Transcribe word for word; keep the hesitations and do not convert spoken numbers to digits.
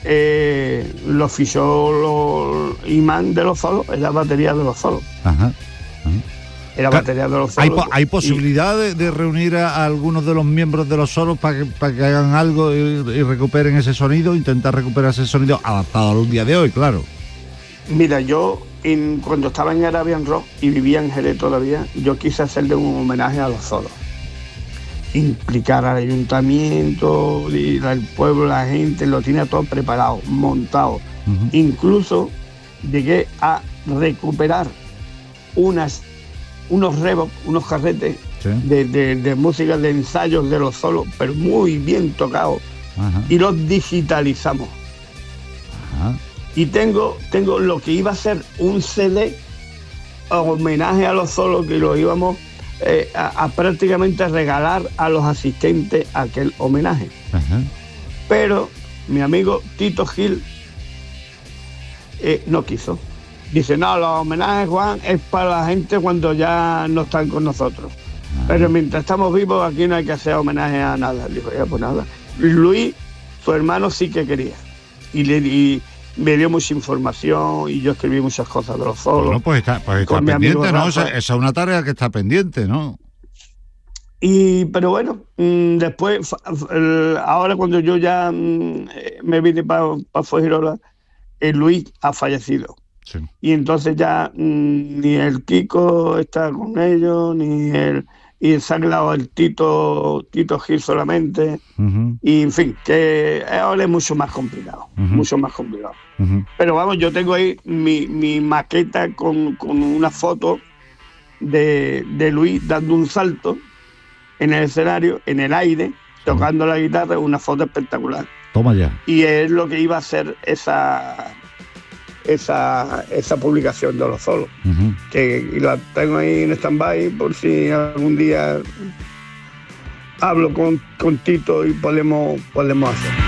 eh, lo fichó los imán de los solos, es la batería de los solos. Ajá. Ajá. Era batería de los ¿Hay, solos. po- hay posibilidad de, de reunir a, a algunos de los miembros de los solos para que, para que hagan algo y, y recuperen ese sonido, intentar recuperar ese sonido adaptado al día de hoy, claro? Mira, yo en, cuando estaba en Arabian Rock y vivía en Jerez todavía, yo quise hacerle un homenaje a los solos. Implicar al ayuntamiento, y al pueblo, la gente, lo tenía todo preparado, montado. Uh-huh. Incluso llegué a recuperar unas, unos Revox, unos carretes Sí. de, de, de música, de ensayos de los solos, pero muy bien tocados, Ajá. y los digitalizamos. Ajá. Y tengo, tengo lo que iba a ser un C D homenaje a los solos, que lo íbamos eh, a, a prácticamente regalar a los asistentes a aquel homenaje. Ajá. Pero mi amigo Tito Gil eh, no quiso. Dice, no, los homenajes, Juan, es para la gente cuando ya no están con nosotros. Ajá. Pero mientras estamos vivos, aquí no hay que hacer homenaje a nada. Dijo, ya, pues nada. Luis, su hermano, sí que quería. Y, le, y me dio mucha información y yo escribí muchas cosas de los solos. Bueno, pues está, pues está Con mi amigo pendiente, ¿no? Rafa. Esa, esa es una tarea que está pendiente, ¿no? Y, pero bueno, mmm, después, fa- el- ahora cuando yo ya mmm, eh, me vine para pa Fuengirola, el Luis ha fallecido. Sí. Y entonces ya mmm, ni el Kiko está con ellos, ni el... Y se ha quedado el Tito, Tito Gil solamente. Uh-huh. Y en fin, que ahora es mucho más complicado, Ujú. mucho más complicado. Uh-huh. Pero vamos, yo tengo ahí mi, mi maqueta con, con una foto de, de Luis dando un salto en el escenario, en el aire, tocando la guitarra, una foto espectacular. Toma ya. Y es lo que iba a ser esa, esa, esa publicación de los solos, Uh-huh. que y la tengo ahí en stand-by por si algún día hablo con, con Tito y podemos, podemos hacer.